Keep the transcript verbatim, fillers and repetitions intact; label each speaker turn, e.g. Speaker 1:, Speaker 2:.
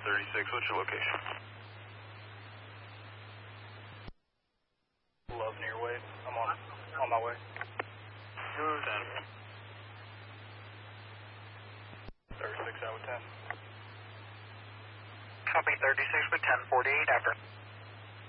Speaker 1: thirty-six, what's your location? Love near Wade. I'm on on my way. ten. thirty-six out with ten.
Speaker 2: Copy thirty-six with ten forty-eight after.